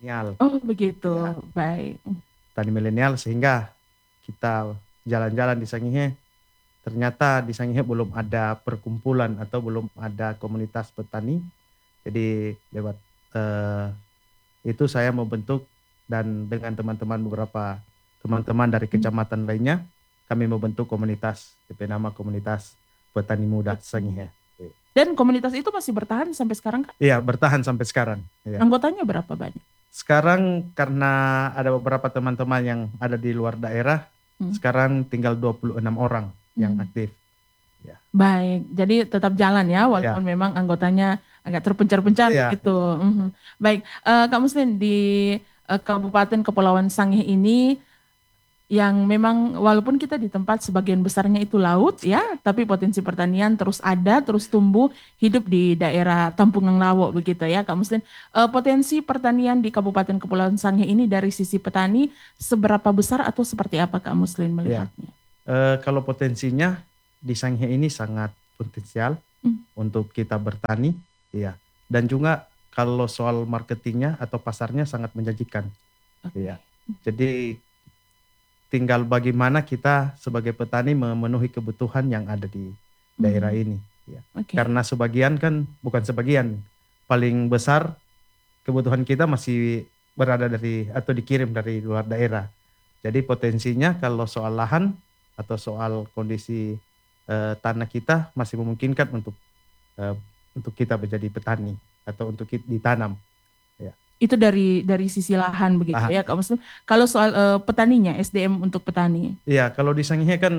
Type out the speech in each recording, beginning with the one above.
milenial. Oh begitu, Ya, baik. petani milenial sehingga kita jalan-jalan di Sangihe, ternyata di Sangihe belum ada perkumpulan atau belum ada komunitas petani. Jadi lewat eh, itu saya membentuk dan dengan teman-teman beberapa teman-teman dari Hmm. kecamatan lainnya kami membentuk komunitas, DP nama komunitas petani muda Sangihe. Dan komunitas itu masih bertahan sampai sekarang Kak? Iya, bertahan sampai sekarang. Iya. Anggotanya berapa banyak? Sekarang karena ada beberapa teman-teman yang ada di luar daerah, Hmm. sekarang tinggal 26 orang yang Hmm. aktif. Ya. Baik, jadi tetap jalan ya, walaupun Ya. memang anggotanya agak terpencar-pencar Ya. gitu. Mhm. Baik, Kak Muslim di Kabupaten Kepulauan Sangihe ini yang memang walaupun kita di tempat sebagian besarnya itu laut ya, tapi potensi pertanian terus ada, terus tumbuh hidup di daerah Tampungan Lawo begitu ya, Kak Muslim. Potensi pertanian di Kabupaten Kepulauan Sangihe ini dari sisi petani seberapa besar atau seperti apa Kak Muslim Ya. melihatnya? Kalau potensinya di Sanghe ini sangat potensial Hmm. untuk kita bertani, ya. Dan juga kalau soal marketingnya atau pasarnya sangat menjanjikan, Oke. ya. Jadi tinggal bagaimana kita sebagai petani memenuhi kebutuhan yang ada di daerah Hmm. ini, ya. Oke. Karena sebagian kan bukan sebagian, paling besar kebutuhan kita masih berada dari atau dikirim dari luar daerah. Jadi potensinya kalau soal lahan atau soal kondisi tanah kita masih memungkinkan eh, untuk kita menjadi petani atau untuk ditanam. Ya. Itu dari sisi lahan begitu Lahan. ya Kak Muslim. Kalau soal petaninya, SDM untuk petani. Iya, kalau di Sangihe kan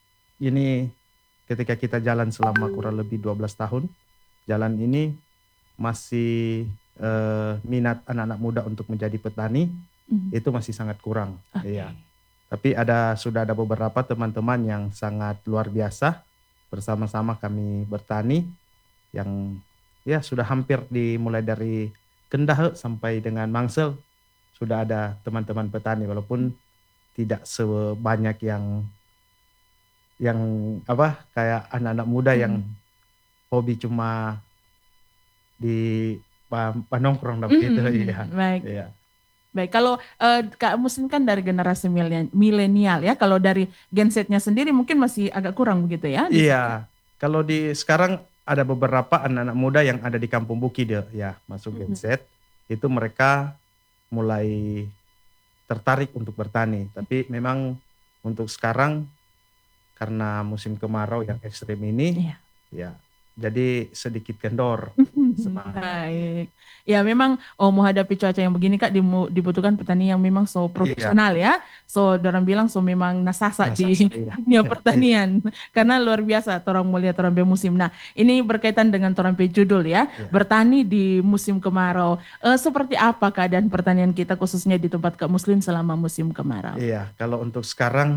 ini ketika kita jalan selama kurang lebih 12 tahun, jalan ini masih minat anak-anak muda untuk menjadi petani Hmm. itu masih sangat kurang. Oke. Iya. Tapi sudah ada beberapa teman-teman yang sangat luar biasa bersama-sama kami bertani yang ya sudah hampir dimulai dari Kendah sampai dengan Mangsel sudah ada teman-teman petani walaupun tidak sebanyak yang apa kayak anak-anak muda yang Hmm. hobi cuma di panongkrong begitu. Iya. Baik. Iya. Baik, kalau Kak Muslim kan dari generasi milenial ya. Kalau dari Gen Z-nya sendiri mungkin masih agak kurang begitu ya di Iya, sana. kalau di sekarang ada beberapa anak-anak muda yang ada di Kampung Bukit ya, masuk Gen Mhm. Z, itu mereka mulai tertarik untuk bertani. Tapi memang untuk sekarang karena musim kemarau yang ekstrim ini, Iya. ya, jadi sedikit kendor semangat. Baik. Ya memang menghadapi cuaca yang begini Kak dibutuhkan petani yang memang so Iya, profesional ya. So orang bilang so memang nasasa nah, di iya, dunia iya, pertanian. Karena luar biasa orang melihat orang musim. Nah, ini berkaitan dengan orang judul ya. iya. Bertani di musim kemarau. Seperti apa keadaan pertanian kita khususnya di tempat Kak Muslim selama musim kemarau? Iya, kalau untuk sekarang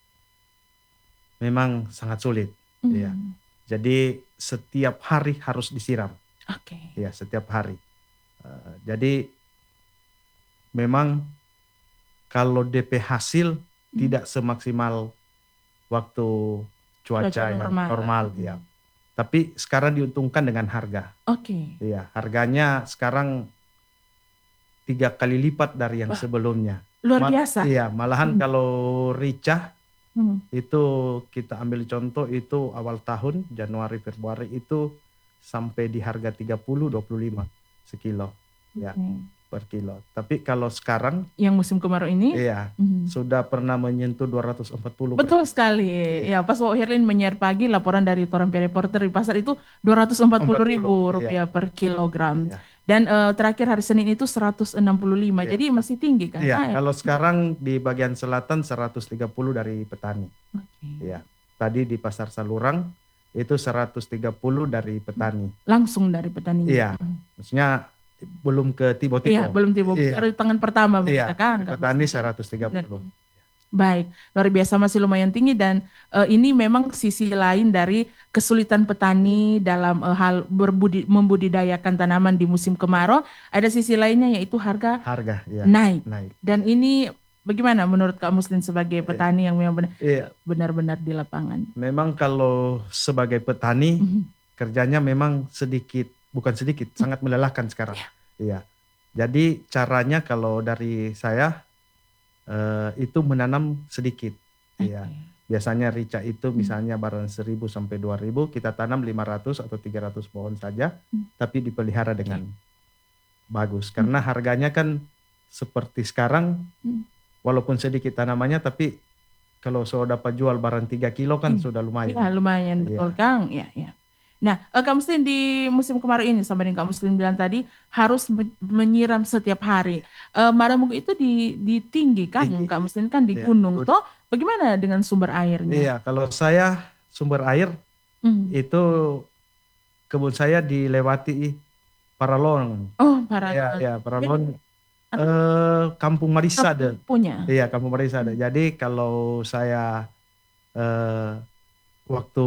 memang sangat sulit. Iya. Hmm. Jadi setiap hari harus disiram. Oke. Ya, setiap hari. Jadi memang kalau DP hasil Hmm. tidak semaksimal waktu Cuaca cuaca yang normal. normal ya. Tapi sekarang diuntungkan dengan harga. Oke. Iya, harganya sekarang 3 kali lipat dari yang Wah, sebelumnya. luar biasa. Iya, malahan Hmm. kalau rica Hmm. itu kita ambil contoh itu awal tahun Januari Februari itu sampai di harga 30-25 sekilo ya Oke. per kilo. Tapi kalau sekarang Yang musim kemarau ini. iya Mhm. sudah pernah menyentuh 240 per Betul kilo. sekali. Iya, Ya, pas Wak Herlin menyiar pagi laporan dari Torampi Reporter di pasar itu 240.000 40. Iya, rupiah per kilogram. iya. Dan terakhir hari Senin itu 165. Iya. Jadi masih tinggi kan? Iya, Ya. kalau sekarang di bagian selatan 130 dari petani. Oke. Iya. Tadi di pasar Salurang itu 130 dari petani. Langsung dari petaninya. Iya. Maksudnya belum ke Iya, tiba-tiba. belum tiba. Iya. Baru tangan pertama Iya, begitu kan? Kak petani Muslim? 130. Baik, luar biasa masih lumayan tinggi dan ini memang sisi lain dari kesulitan petani dalam hal membudidayakan tanaman di musim kemarau. Ada sisi lainnya yaitu harga Harga, iya, naik. naik. Dan ini bagaimana menurut Kak Muslim sebagai Iya. petani yang memang Iya, benar-benar di lapangan? memang kalau sebagai petani Mhm. kerjanya memang sedikit, bukan sedikit, sangat melelahkan sekarang. Ya. Iya. Jadi caranya kalau dari saya itu menanam sedikit. Ya. Oke. Biasanya rica itu misalnya barang 1.000 sampai 2.000, kita tanam 500 atau 300 pohon saja, tapi dipelihara dengan bagus. Karena harganya kan seperti sekarang, walaupun sedikit tanamannya, tapi kalau sudah dapat jual barang 3 kilo kan sudah lumayan. Ya, lumayan, Iya. betul Kang. Ya, ya. Nah, Kak Muslim di musim kemarau ini sama dengan Kak Muslim bilang tadi harus menyiram setiap hari. Maramugu itu di tinggi kan, Tinggi. Kak Muslim kan di Iya. gunung. Toh, bagaimana dengan sumber airnya? Iya, kalau saya sumber air itu kebun saya dilewati Paralon. Oh, para Ya, Paralon. Apa? Kampung Marisa deh. punya. Iya, Kampung Marisa deh. Jadi kalau saya waktu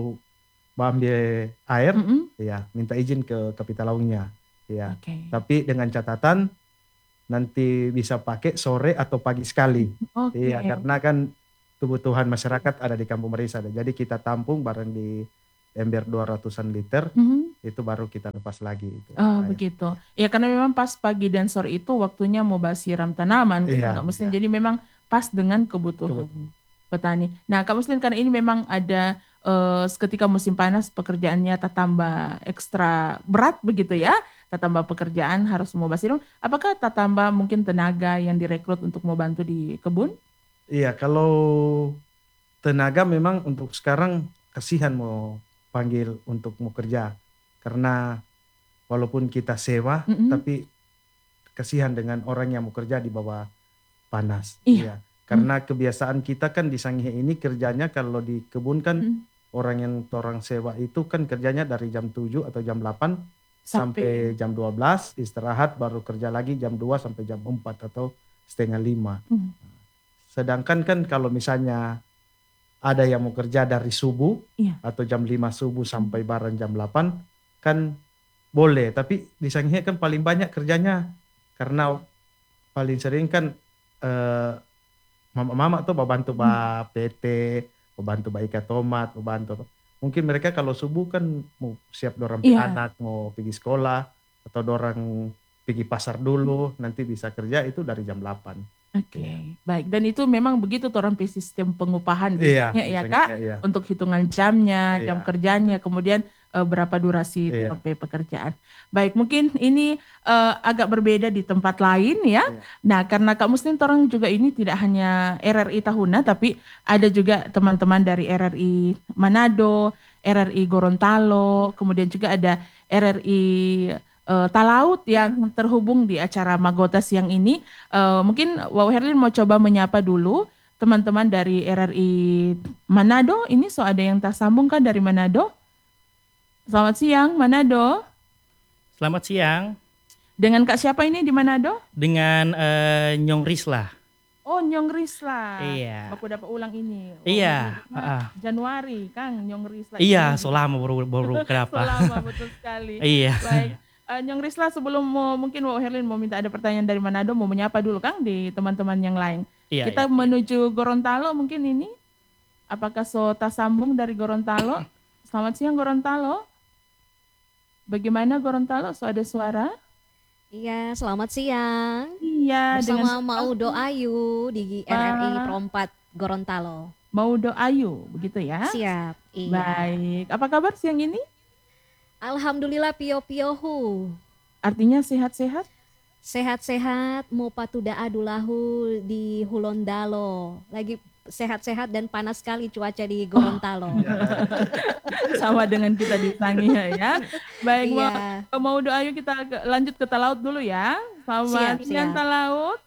ambil air, ya minta izin ke Kapitalaungnya. Ya. Oke. Tapi dengan catatan nanti bisa pakai sore atau pagi sekali. Oke. Iya, karena kan kebutuhan masyarakat ada di Kampung Marisa deh. Jadi kita tampung bareng di ember 200-an liter, itu baru kita lepas lagi. Oh, begitu. Ya karena memang pas pagi dan sore itu waktunya mau siram tanaman, Iya, Kak Muslim. iya. Jadi memang pas dengan kebutuhan petani. Nah, Kak Muslim karena ini memang ada ketika musim panas pekerjaannya tambah ekstra berat begitu ya, tambah pekerjaan harus mau siram. Apakah tambah mungkin tenaga yang direkrut untuk mau bantu di kebun? Iya, kalau tenaga memang untuk sekarang kasihan mau panggil untuk mau kerja. Karena walaupun kita sewa, tapi kasihan dengan orang yang mau kerja di bawah panas. Iya. Karena kebiasaan kita kan di Sangihe ini kerjanya kalau di kebun kan orang yang orang sewa itu kan kerjanya dari jam 7 atau jam 8 sampai jam 12, istirahat baru kerja lagi jam 2 sampai jam 4 atau setengah 5. Sedangkan kan kalau misalnya ada yang mau kerja dari subuh atau jam 5 subuh sampai barang jam 8 kan boleh, tapi di Sangihe kan paling banyak kerjanya karena paling sering kan mama-mama tuh membantu PT, membantu ikat tomat, membantu. Mungkin mereka kalau subuh kan mau siap dorang anak mau pergi sekolah atau dorang pergi pasar dulu, nanti bisa kerja itu dari jam 8. Oke, baik. Dan itu memang begitu orang sistem pengupahan Iya, biasanya ya Kak, iya. untuk hitungan jamnya, jam kerjanya, kemudian berapa durasi sampai pekerjaan. Baik, mungkin ini agak berbeda di tempat lain ya. Nah, karena Kak Muslim orang juga ini tidak hanya RRI Tahuna, tapi ada juga teman-teman dari RRI Manado, RRI Gorontalo, kemudian juga ada RRI Talaut yang terhubung di acara Magota siang ini. Mungkin Wow Herlin mau coba menyapa dulu teman-teman dari RRI Manado. Ini ada yang tersambung kan dari Manado? Selamat siang Manado. Selamat siang. Dengan Kak siapa ini di Manado? Dengan Nyong Risla. Oh, Nyong Risla. Iya. Aku dapat ulang ini. Iya. Januari, Kang Nyong Risla. Iya, selama baru kenapa? Selama betul sekali. Iya. Baik. Nyong Risla sebelum mungkin Wow Herlin mau minta ada pertanyaan dari Manado, mau menyapa dulu Kang di teman-teman yang lain. Iya, Kita menuju Gorontalo mungkin ini. Apakah sambung dari Gorontalo? Selamat siang Gorontalo. Bagaimana Gorontalo? Ada suara? Iya, selamat siang. Iya, bersama Maudo Ayu di RRI Perompat Gorontalo. Maudo Ayu, begitu ya? Siap. Iya. Baik. Apa kabar siang ini? Alhamdulillah pio-piohu. Artinya sehat-sehat? Sehat-sehat, mau patuda adulahu di Hulondalo. Lagi sehat-sehat dan panas sekali cuaca di Gorontalo. Sama dengan kita di Sangihe ya. Baik, mau doa yuk kita lanjut ke Talaut dulu ya. Selamat siang Talaut.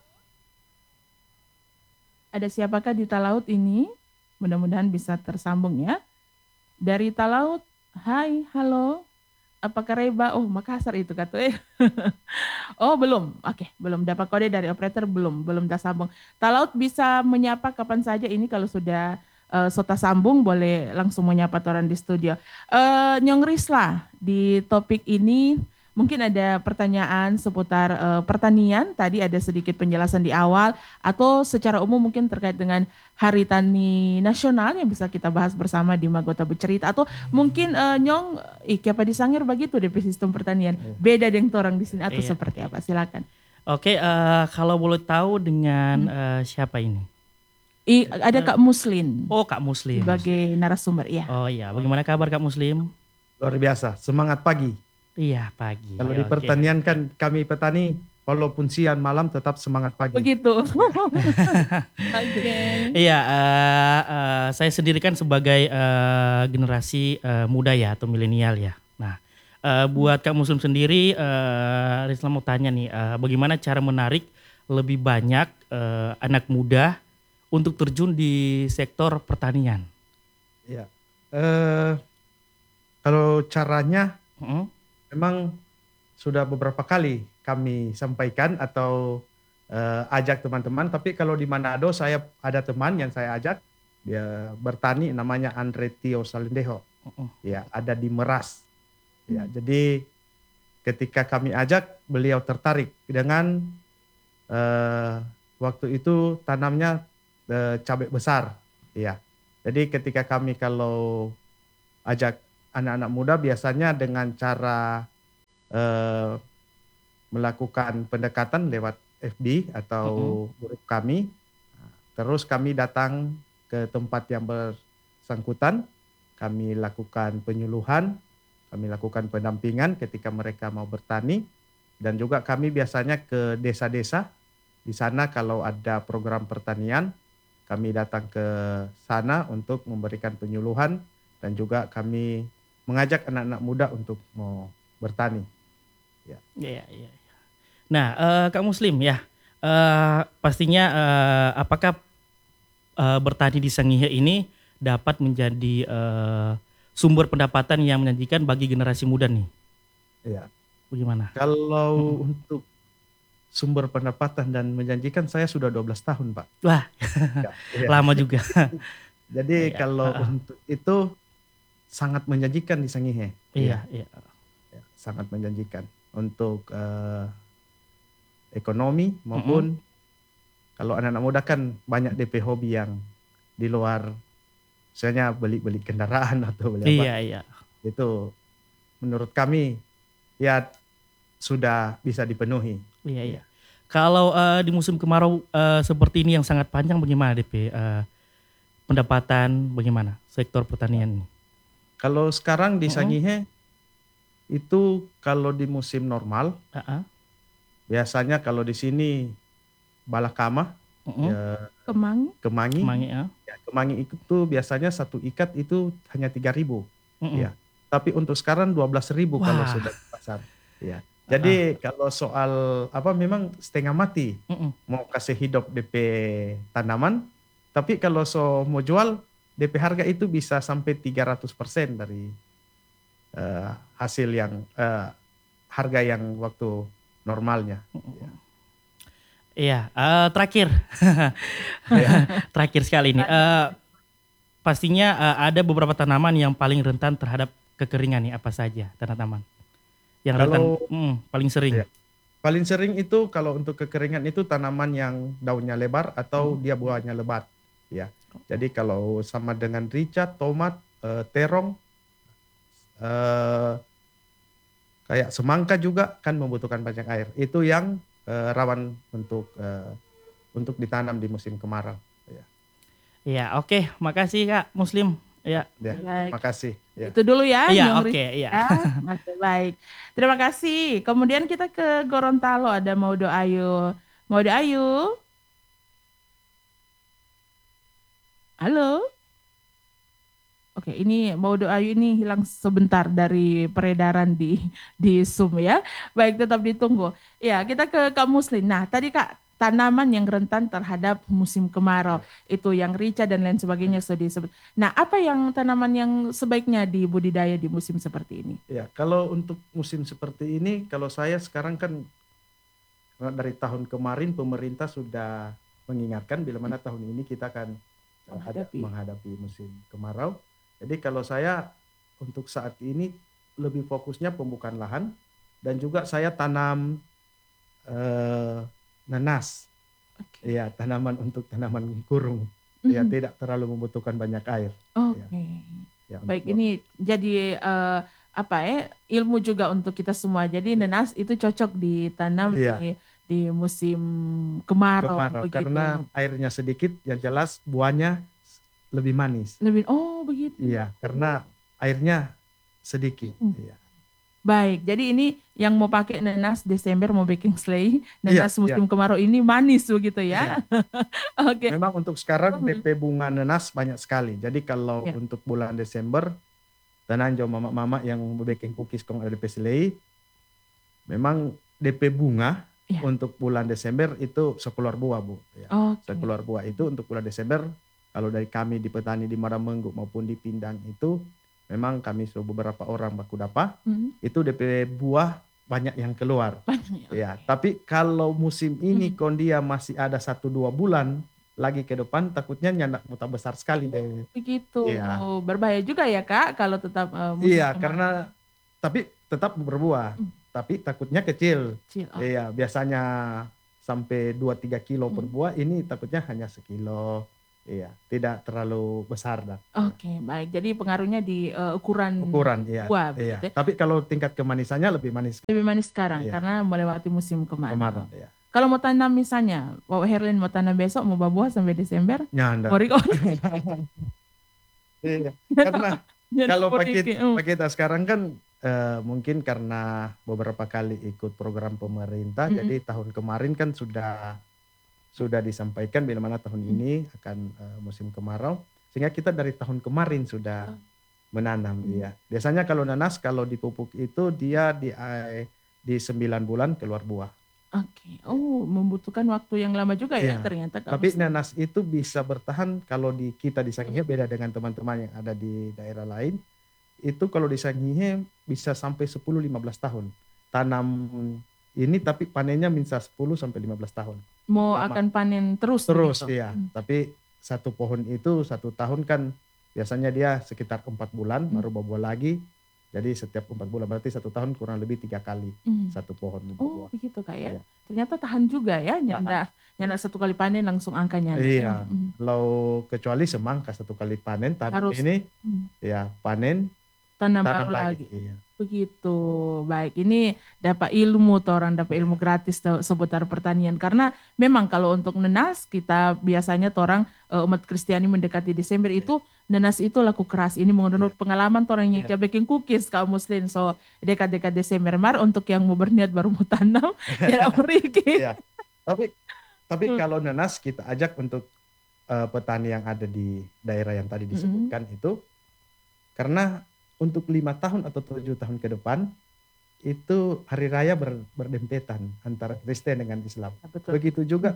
Ada siapakah di Talaut ini? Mudah-mudahan bisa tersambung ya. Dari Talaut, hai, halo. Apakah Reba? Oh, Makassar itu katanya. Oh, belum. Oke, belum dapat kode dari operator, belum tersambung. Talaut bisa menyapa kapan saja ini kalau sudah sambung boleh langsung menyapa orang di studio. Nyong Risla, di topik ini mungkin ada pertanyaan seputar pertanian. Tadi ada sedikit penjelasan di awal, atau secara umum mungkin terkait dengan Hari Tani Nasional yang bisa kita bahas bersama di Magota Bercerita, atau mungkin Nyong apa disangir begitu DP sistem pertanian. Beda dengan orang di sini atau Iya. seperti apa? Silakan. Oke, kalau boleh tahu dengan siapa ini? Ada Kak Muslin Oh, Kak Muslim. sebagai narasumber. Iya. Oh iya, bagaimana kabar Kak Muslim? Luar biasa, semangat pagi. Iya, pagi. Kalau di Oke. pertanian kan kami petani, walaupun siang malam tetap semangat pagi. Begitu. Oke. Iya, saya sendiri kan sebagai generasi muda ya atau milenial ya. Nah, buat Kak Muslim sendiri, Risla mau tanya nih, bagaimana cara menarik lebih banyak anak muda untuk terjun di sektor pertanian? Ya. Kalau caranya Mm-mm. memang sudah beberapa kali kami sampaikan atau ajak teman-teman. Tapi kalau di Manado saya ada teman yang saya ajak, dia bertani namanya Andre Tio Salindeho. Mm-mm. Ya, ada di Meras. Ya, jadi ketika kami ajak, beliau tertarik dengan waktu itu tanamnya cabai besar. Ya. Jadi ketika kami kalau ajak anak-anak muda biasanya dengan cara melakukan pendekatan lewat FB atau grup kami. Terus kami datang ke tempat yang bersangkutan, kami lakukan penyuluhan, kami lakukan pendampingan ketika mereka mau bertani, dan juga kami biasanya ke desa-desa. Di sana kalau ada program pertanian, kami datang ke sana untuk memberikan penyuluhan, dan juga kami mengajak anak-anak muda untuk mau bertani. Iya, iya. Nah, Kak Muslim ya, pastinya apakah bertani di Sangihe ini dapat menjadi sumber pendapatan yang menjanjikan bagi generasi muda nih? Ya. Bagaimana? Kalau untuk sumber pendapatan dan menjanjikan, saya sudah 12 tahun, Pak. Wah, Ya. lama juga. Jadi Iya, kalau untuk itu sangat menjanjikan di Sangihe. Iya, iya. Ya, sangat menjanjikan untuk ekonomi maupun kalau anak-anak muda kan banyak DP hobi yang di luar, misalnya beli-beli kendaraan atau beli apa. Iya, iya. Itu menurut kami ya sudah bisa dipenuhi. Iya, iya. Kalau di musim kemarau seperti ini yang sangat panjang, bagaimana DP pendapatan, bagaimana sektor pertanian ini? Kalau sekarang di Sangihe itu kalau di musim normal biasanya kalau di sini balakama, ya, kemangi, ya. ya, kemangi itu biasanya satu ikat itu hanya 3.000, ya. Tapi untuk sekarang 12.000 kalau sudah di pasar, ya. Jadi kalau soal apa memang setengah mati mau kasih hidup DP tanaman, tapi kalau mau jual DP harga itu bisa sampai 300% dari hasil yang harga yang waktu normalnya. Iya, terakhir, terakhir sekali ini, pastinya ada beberapa tanaman yang paling rentan terhadap kekeringan nih, apa saja tanaman yang rentan paling sering? Ya, paling sering itu kalau untuk kekeringan itu tanaman yang daunnya lebar atau dia buahnya lebat, ya. Jadi kalau sama dengan rica, tomat, terong, kayak semangka juga kan membutuhkan banyak air. Itu yang rawan untuk ditanam di musim kemarau. Ya. Iya, oke, makasih Kak Muslim. Ya. Makasih. Ya. Itu dulu ya. Iya, oke, iya. Oke, baik. Terima kasih. Kemudian kita ke Gorontalo, ada Maudo Ayu. Maudo Ayu. Halo. Oke, ini Maudo Ayu ini hilang sebentar dari peredaran di Zoom ya. Baik, tetap ditunggu. Ya, kita ke Kak Muslin. Nah, tadi Kak, tanaman yang rentan terhadap musim kemarau, itu yang rica dan lain sebagainya sudah disebut. Nah, apa yang tanaman yang sebaiknya dibudidaya di musim seperti ini? Ya, kalau untuk musim seperti ini, kalau saya sekarang kan dari tahun kemarin pemerintah sudah mengingatkan bila mana tahun ini kita akan menghadapi musim kemarau. Jadi kalau saya untuk saat ini lebih fokusnya pembukaan lahan, Dan juga saya tanam nanas. Oke. Iya, tanaman kurung. Ya, Mhm. tidak terlalu membutuhkan banyak air. Ya, Oke. ya Baik, untuk ini jadi apa ya, ilmu juga untuk kita semua. Jadi nanas itu cocok ditanam iya, di musim kemarau kemarau karena begitu. airnya sedikit, yang jelas buahnya lebih manis. Lebih, oh begitu. Iya, karena airnya sedikit. Mm. Iya. Baik, jadi ini yang mau pakai nanas Desember mau baking sleigh, Iya, nanas iya, musim kemarau ini manis begitu iya. ya. Oke. Memang untuk sekarang Mhm. DP bunga nanas banyak sekali. Jadi kalau Ya. untuk bulan Desember, tenan jo mama-mama yang baking cookies kong ada DP selei, memang DP bunga Ya. untuk bulan Desember itu sekeluar buah, Bu. Ya, Oke. sekeluar buah itu untuk bulan Desember. Kalau dari kami di petani di Maramenggu maupun di Pindang itu, memang kami sudah beberapa orang baku dapa, Mhm. itu DP buah banyak yang keluar. Banyak. Ya, tapi kalau musim ini Mhm. dia masih ada 1-2 bulan lagi ke depan, takutnya nyandak muta besar sekali deh. Begitu. Iya, Berbahaya juga ya Kak kalau tetap musim iya, kemarau. karena tapi tetap berbuah, Mhm. tapi takutnya kecil. Kecil. Oh. Iya, biasanya sampai 2-3 kilo per Mhm. buah, ini takutnya hanya sekilo. Iya, tidak terlalu besar dah. Oke, baik. Jadi pengaruhnya di ukuran Ukuran, iya, buah iya. begitu ya. Tapi kalau tingkat kemanisannya lebih manis. Lebih manis sekarang Iya, karena melewati musim kemarin, kemarau. iya. Kalau mau tanam misalnya, Pak Herlin mau tanam besok mau buah sampai Desember, Nyanda. mau record. Iya, karena kalau Nyanda. Pak kita sekarang kan mungkin karena beberapa kali ikut program pemerintah, Mhm. jadi tahun kemarin kan sudah disampaikan bila mana tahun Mhm. ini akan musim kemarau, sehingga kita dari tahun kemarin sudah menanam. Mhm. Iya. Biasanya kalau nanas kalau dipupuk itu dia di 9 bulan keluar buah. Oke. Oh, membutuhkan waktu yang lama juga ya Iya. ternyata Kak Tapi Muslim. nanas itu bisa bertahan kalau di kita di Sangihe beda dengan teman-teman yang ada di daerah lain. Itu kalau di Sangihe bisa sampai 10-15 tahun. Tanam ini tapi panennya bisa 10 sampai 15 tahun. Mau Lama. akan panen terus Terus begitu. iya. Tapi satu pohon itu 1 tahun kan biasanya dia sekitar 4 bulan baru berbuah lagi. Jadi setiap 4 bulan berarti 1 tahun kurang lebih 3 kali Mhm. satu pohon Oh, berbuah. begitu Kak ya. Iya. Ternyata tahan juga ya, nyanda satu kali panen langsung angkanya. Iya. Mhm. Kalau kecuali semangka 1 kali panen, tapi Harus ini mhm, ya panen tanam tanam baru lagi. lagi. Iya. Begitu. Baik, ini dapat ilmu tuh orang dapat ilmu gratis tuh seputar pertanian karena memang kalau untuk nanas kita biasanya tuh orang umat Kristiani mendekati Desember itu nanas itu laku keras. Ini menurut pengalaman tuh orang yang baking cookies kaum muslim. So dekat-dekat Desember untuk yang mau berniat baru mau tanam ya pergi. Iya. Tapi kalau nanas kita ajak untuk petani yang ada di daerah yang tadi disebutkan itu, karena untuk 5 tahun atau 7 tahun ke depan itu hari raya berdempetan antara Kristen dengan Islam. Betul. Begitu juga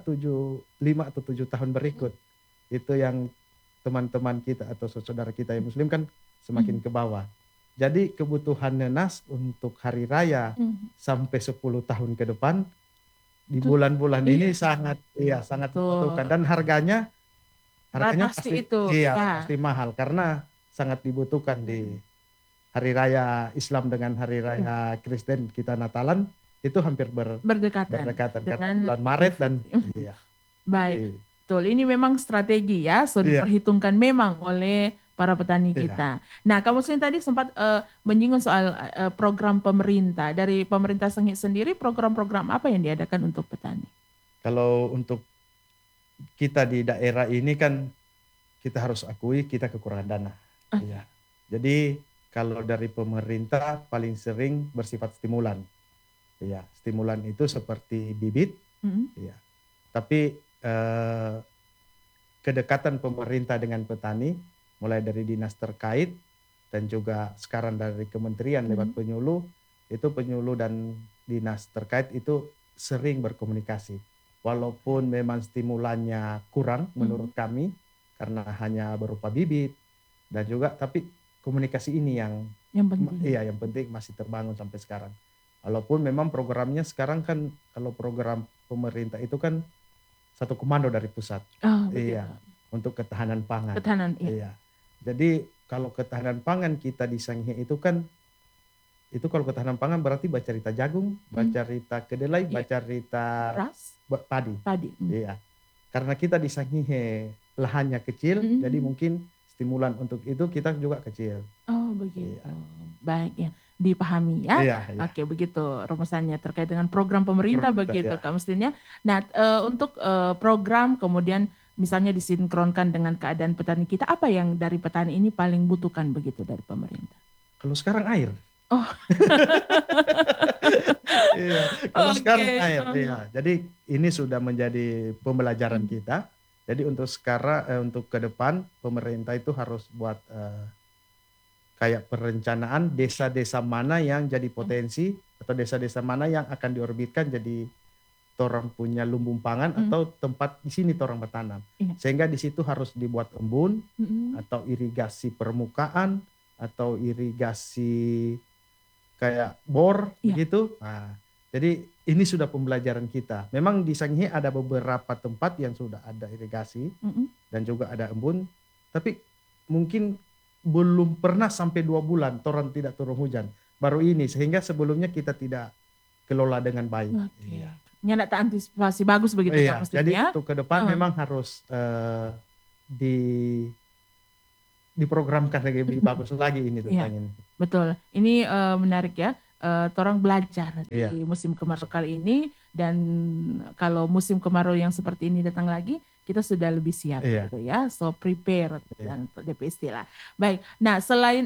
5 atau 7 tahun berikut. Itu yang teman-teman kita atau saudara kita yang muslim kan semakin ke bawah. Jadi kebutuhan nanas untuk hari raya sampai 10 tahun ke depan di bulan-bulan ini sangat dibutuhkan, dan harganya pasti itu. pasti mahal karena sangat dibutuhkan di hari raya Islam dengan hari raya Kristen kita Natalan itu hampir berdekatan karena bulan Maret dan iya. Baik, betul. Ini memang strategi ya, sudah diperhitungkan memang oleh para petani kita. Nah, Kak Muslim tadi sempat menyinggung soal program pemerintah. Dari pemerintah Sangihe sendiri, program-program apa yang diadakan untuk petani? Kalau untuk kita di daerah ini kan kita harus akui kita kekurangan dana. Iya. Jadi kalau dari pemerintah paling sering bersifat stimulan. Iya, stimulan itu seperti bibit. Iya. Tapi kedekatan pemerintah dengan petani mulai dari dinas terkait dan juga sekarang dari kementerian lewat penyuluh, itu penyuluh dan dinas terkait itu sering berkomunikasi. Walaupun memang stimulannya kurang menurut kami karena hanya berupa bibit dan juga tapi komunikasi ini yang penting. Iya, yang penting masih terbangun sampai sekarang. Walaupun memang programnya sekarang kan kalau program pemerintah itu kan satu komando dari pusat. Iya, untuk ketahanan pangan. Ketahanan, iya. Jadi kalau ketahanan pangan kita di Sangihe itu kan itu kalau ketahanan pangan berarti baca rita jagung, baca rita kedelai, Iya. baca rita Beras, padi. padi. Iya. Karena kita di Sangihe lahannya kecil, jadi mungkin stimulan untuk itu kita juga kecil. Oh begitu. Iya. Baik ya, dipahami ya. Iya, iya. Oke, begitu rumusannya terkait dengan program pemerintah Pemerintah, begitu ya. Kak Mustin ya. Nah, untuk program kemudian misalnya disinkronkan dengan keadaan petani kita, apa yang dari petani ini paling butuhkan begitu dari pemerintah? Kalau sekarang air. Oh. Iya. Kalau Oke. sekarang air, iya. Jadi ini sudah menjadi pembelajaran kita. Jadi untuk sekarang, untuk ke depan pemerintah itu harus buat kayak perencanaan desa-desa mana yang jadi potensi atau desa-desa mana yang akan diorbitkan jadi torang punya lumbung pangan atau tempat di sini torang bertanam. Iya. Sehingga di situ harus dibuat embun Mm-mm. atau irigasi permukaan atau irigasi kayak bor Iya. begitu. Nah, jadi ini sudah pembelajaran kita. Memang di Sangihe ada beberapa tempat yang sudah ada irigasi Mm-mm. dan juga ada embun, tapi mungkin belum pernah sampai 2 bulan torang tidak turun hujan. Baru ini, sehingga sebelumnya kita tidak kelola dengan baik. Oke. Iya. Nyata tak antisipasi bagus begitu Iya, Kak Mustin jadi ya. untuk ke depan memang harus diprogramkan lebih bagus lagi ini Iya. tentang ini. Betul. Ini menarik ya. Torang belajar Iya. di musim kemarau kali ini, dan kalau musim kemarau yang seperti ini datang lagi, kita sudah lebih siap Iya. gitu ya. So prepare Iya. dan DP istilah. Baik. Nah, selain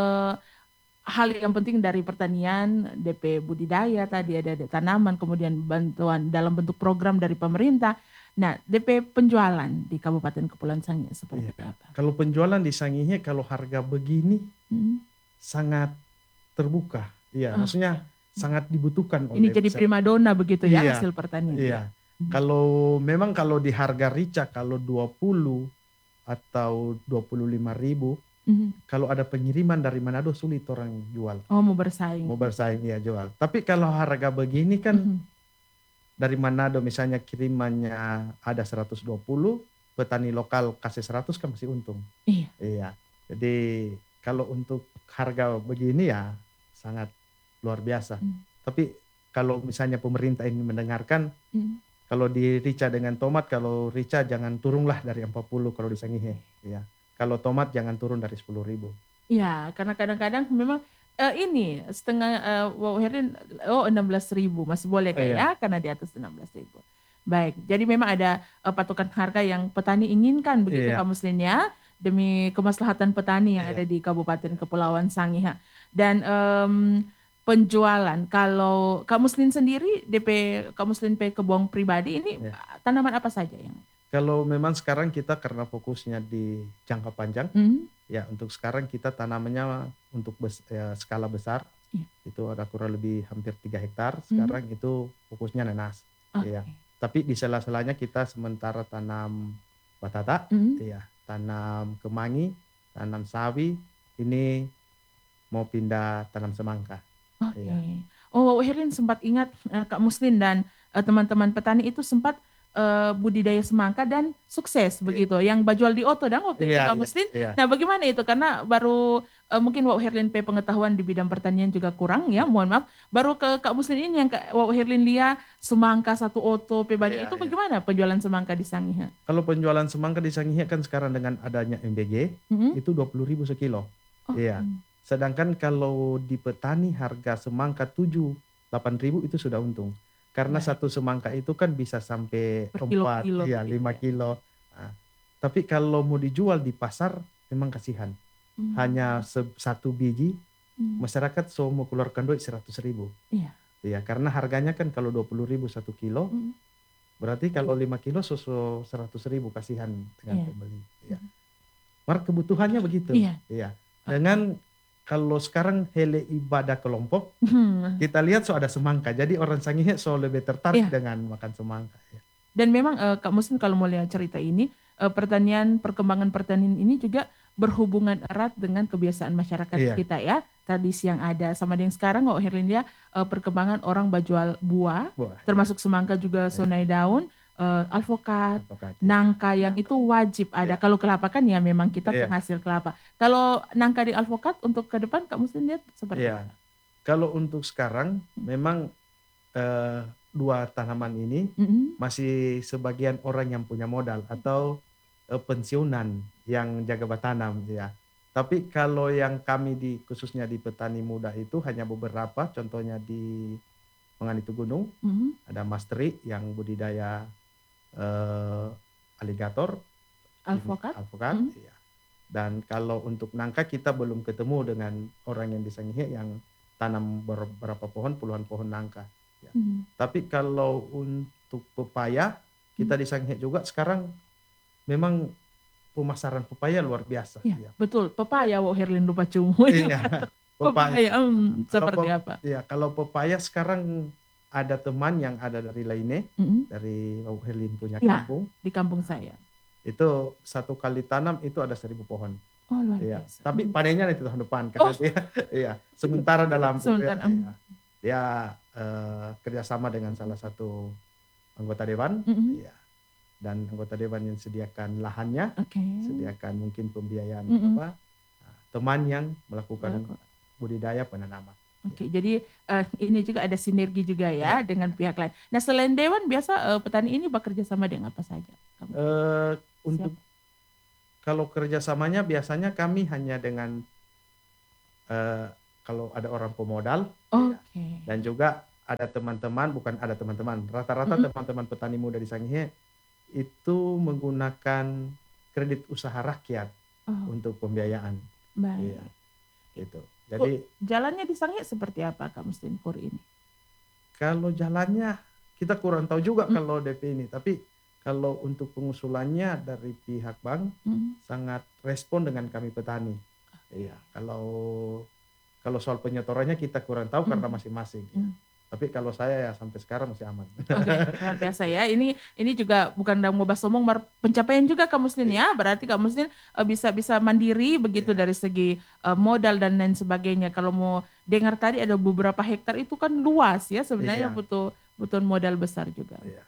hal yang penting dari pertanian, DP budidaya tadi ada tanaman, kemudian bantuan dalam bentuk program dari pemerintah. Nah, DP penjualan di Kabupaten Kepulauan Sangihe seperti Iya. apa? Kalau penjualan di Sangihe kalau harga begini Hmm. sangat terbuka. Iya, Oh. maksudnya sangat dibutuhkan Ini oleh jadi primadona begitu ya Iya. hasil pertanian. Iya. Kalau memang kalau di harga rica kalau 20 atau 25.000, Mhm. kalau ada pengiriman dari Manado sulit orang jual. Oh, mau bersaing. Mau bersaing ya jual. Tapi kalau harga begini kan Mhm. dari Manado misalnya kirimannya ada 120, petani lokal kasih 100 kan masih untung. Iya. Iya. Jadi kalau untuk harga begini ya sangat luar biasa. Tapi kalau misalnya pemerintah ini mendengarkan, Mhm. kalau di rica dengan tomat, kalau rica jangan turunlah dari 40 kalau di Sangihe. Ya. Kalau tomat jangan turun dari 10.000. Iya, karena kadang-kadang memang ini setengah wow Herin 16.000 masih boleh kayak Iya. ya, karena di atas 16.000. Baik, jadi memang ada patokan harga yang petani inginkan begitu Iya. Kak Muslin ya, demi kemaslahatan petani yang Iya. ada di Kabupaten Kepulauan Sangihe. Dan penjualan, kalau Kak Muslin sendiri DP Kak Muslin P kebun pribadi ini Iya. tanaman apa saja yang? Kalau memang sekarang kita karena fokusnya di jangka panjang, Mhm. ya untuk sekarang kita tanamannya untuk skala besar. Iya. Itu ada kurang lebih hampir 3 hektar. Sekarang itu fokusnya nanas. Oke. Iya. Tapi di sela-selanya kita sementara tanam batata, Mhm. ya, tanam kemangi, tanam sawi. Ini mau pindah tanam semangka. Oke. Iya. Oh, Herin sempat ingat Kak Muslin dan teman-teman petani itu sempat budidaya semangka dan sukses begitu. Yang bajual di Oto dong waktu itu Iya, Kak iya, Muslin. iya. Nah, bagaimana itu? Karena baru mungkin Wak Herlin P pengetahuan di bidang pertanian juga kurang ya, mohon maaf. Baru ke Kak Muslin ini yang Wak Herlin lihat semangka satu Oto P banyak Iya, itu iya. bagaimana penjualan semangka di Sangihe? Kalau penjualan semangka di Sangihe kan sekarang dengan adanya MBG Mhm. itu 20.000 sekilo. Oh, Iya. Sedangkan kalau di petani harga semangka 7-8 ribu itu sudah untung. Karena Baik. satu semangka itu kan bisa sampai 4, Berkilo-kilo ya, begitu 5 ya. kilo. Nah, tapi kalau mau dijual di pasar memang kasihan. Mhm. Hanya satu biji Mhm. masyarakat so mau keluarkan duit 100.000. Iya. Iya, karena harganya kan kalau 20.000 1 kilo, Mhm. berarti kalau 5 kilo so 100.000 kasihan Iya. dengan pembeli. Iya. Mark kebutuhannya begitu. Iya. Iya. Dengan kalau sekarang hele ibadah kelompok, Mhm. kita lihat so ada semangka. Jadi orang Sangihe so lebih tertarik Iya. dengan makan semangka. Ya. Dan memang Kak Muslin kalau mau lihat cerita ini, perkembangan pertanian ini juga berhubungan erat dengan kebiasaan masyarakat Iya. kita ya. Tradisi yang ada sama dengan sekarang Kak Herlindia, perkembangan orang berjual buah, Wah, termasuk semangka juga sonai daun, alpukat, advokat. nangka yang itu wajib ada. Kalau kelapa kan ya memang kita Iya. penghasil kelapa. Kalau nangka di alpukat untuk ke depan Kak Muslin lihat seperti Iya. apa? Kalau untuk sekarang memang dua tanaman ini masih sebagian orang yang punya modal atau pensiunan yang jaga bertanam ya. Tapi kalau yang kami khususnya di petani muda itu hanya beberapa, contohnya di Penganitu Gunung ada Mas Tri yang budidaya aligator, Alpukat. ya. Dan kalau untuk nangka kita belum ketemu dengan orang yang di Sangihe yang tanam beberapa pohon, puluhan pohon nangka. Ya. Tapi kalau untuk pepaya, kita di Sangihe juga sekarang memang pemasaran pepaya luar biasa. Ya, Ya. betul, pepaya Wo Herlin lupa cumu. Iya. Pepaya seperti apa? Ya, kalau pepaya sekarang ada teman yang ada dari Laine, dari Wo Herlin punya kampung. Di kampung saya. Itu satu kali tanam itu ada 1.000 pohon. Oh, luar ya. biasa. Tapi panennya itu tahun depan karena dia sementara dalam dia kerjasama dengan salah satu anggota dewan, ya. Dan anggota dewan yang sediakan lahannya, sediakan mungkin pembiayaan teman yang melakukan budidaya penanaman. Oke, jadi ini juga ada sinergi juga ya dengan pihak lain. Nah, selain dewan biasa petani ini bekerja sama dengan apa saja? Untuk kalau kerjasamanya biasanya kami hanya dengan kalau ada orang pemodal, ya, dan juga ada teman-teman, bukan ada teman-teman, rata-rata teman-teman petani muda di Sangihe itu menggunakan kredit usaha rakyat untuk pembiayaan. Baik. Ya, gitu. Jadi jalannya di Sangihe seperti apa Kak Mustin Pur ini? Kalau jalannya kita kurang tahu juga kalau DP ini, tapi kalau untuk pengusulannya dari pihak bank sangat respon dengan kami petani. Iya, kalau soal penyetorannya kita kurang tahu karena masing-masing. Ya. Tapi kalau saya ya sampai sekarang masih aman. Luar biasa ya. Ini juga bukan mau bahas omong, pencapaian juga Kak Mustin ya. Berarti Kak Mustin bisa mandiri begitu dari segi modal dan lain sebagainya. Kalau mau dengar tadi ada beberapa hektar itu kan luas ya sebenarnya, butuh modal besar juga. Iya.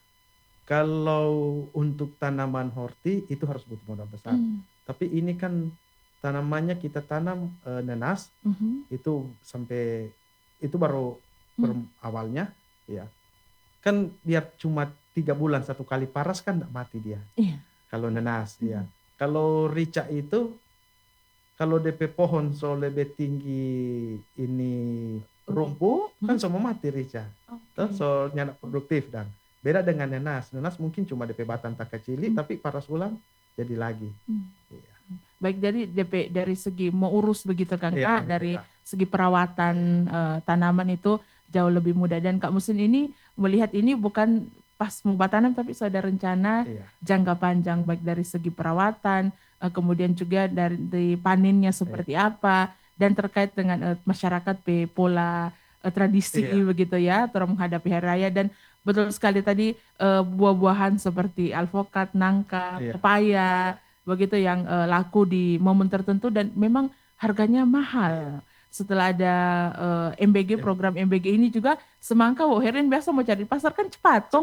Kalau untuk tanaman horti itu harus butuh modal besar. Tapi ini kan tanamannya kita tanam nenas, itu sampai itu baru awalnya, ya kan biar cuma 3 bulan 1 kali paras kan tidak mati dia. Iya. Kalau nenas, ya. Kalau rica itu kalau DP pohon so lebih tinggi ini rumpu kan semua mati rica. So nyanak produktif dan beda dengan nenas. Nenas mungkin cuma DP batang tak kecili tapi paras ulang jadi lagi. Ya. Baik dari segi mau urus begitu kan Kak, dari segi perawatan tanaman itu jauh lebih mudah. Dan Kak Mustin ini melihat ini bukan pas mau tanam tapi sudah rencana jangka panjang, baik dari segi perawatan, kemudian juga dari panennya seperti apa, dan terkait dengan masyarakat pola tradisi begitu ya, terus menghadapi hari raya. Dan betul sekali tadi buah-buahan seperti alpukat, nangka, pepaya, begitu yang laku di momen tertentu dan memang harganya mahal. Setelah ada MBG, program MBG ini juga semangka Wo Herlin biasa mau cari pasar kan cepat.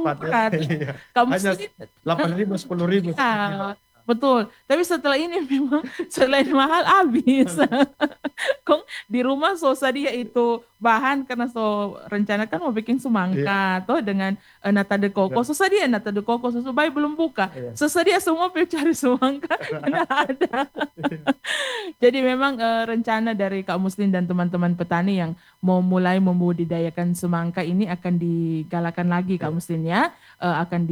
Kamu hanya 8.000 10.000. Betul. Tapi setelah ini memang selain mahal habis. Kong di rumah dia itu bahan karena rencana kan mau bikin semangka toh dengan nata de coco. Dia nata de coco bayi belum buka. Dia semua pergi cari semangka karena ada. Jadi memang rencana dari Kak Mustin dan teman-teman petani yang mau mulai membudidayakan semangka ini akan digalakan lagi Kak Mustin ya. Akan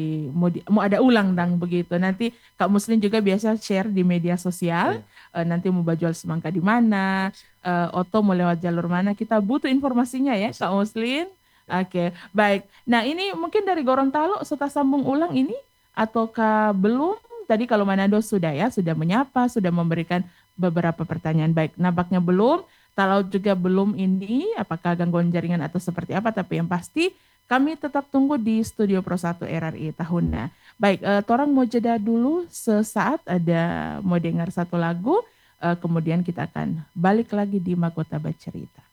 mau ada ulang dang begitu. Nanti Kak Mustin juga biasa share di media sosial. Nanti mau jual semangka di mana, Oto mau lewat jalur mana, kita butuh informasinya ya Kak Mustin. Oke, baik. Nah ini mungkin dari Gorontalo serta sambung ulang ini ataukah belum? Tadi kalau Manado sudah ya, sudah menyapa, sudah memberikan beberapa pertanyaan. Baik, nampaknya belum. Kalau juga belum ini, apakah gangguan jaringan atau seperti apa, tapi yang pasti kami tetap tunggu di Studio Pro 1 RRI Tahunna. Baik, torang mau jeda dulu sesaat, ada mau dengar satu lagu, kemudian kita akan balik lagi di Mahkota Bercerita.